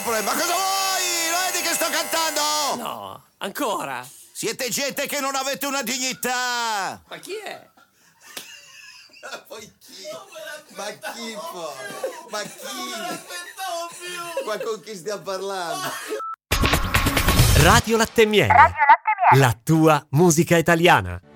problema. Cosa vuoi? Lo vedi che sto cantando? No, ancora. Siete gente che non avete una dignità. Ma chi è? Poi chi? Ma chi poi? Ma chi? Non aspettavo più. Ma con chi stiamo parlando? Radio Latte e Miele. La tua musica italiana.